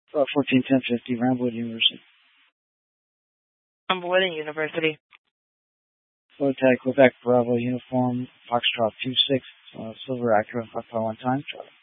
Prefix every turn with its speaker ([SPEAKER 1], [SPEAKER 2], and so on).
[SPEAKER 1] 141050, Ramblewood University.
[SPEAKER 2] Ramblewood University.
[SPEAKER 1] Flow tag Quebec Bravo Uniform Foxtrot 26, Silver Acura, Foxtrot 1 time, Charlie.